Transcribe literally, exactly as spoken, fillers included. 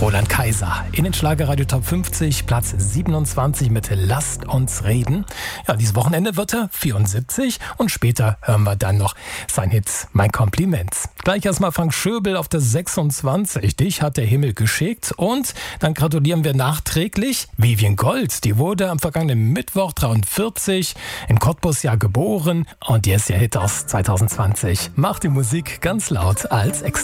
Roland Kaiser in den Schlagerradio Top fünfzig, Platz siebenundzwanzig mit Lasst uns reden. Ja, dieses Wochenende wird er vierundsiebzig und später hören wir dann noch sein Hit Mein Kompliment. Gleich erstmal Frank Schöbel auf der sechsundzwanzig. Dich hat der Himmel geschickt. Und dann gratulieren wir nachträglich Vivien Gold. Die wurde am vergangenen Mittwoch dreiundvierzig in Cottbus ja geboren. Und die ist ja Hit aus zwanzig zwanzig. Macht die Musik ganz laut als Extra.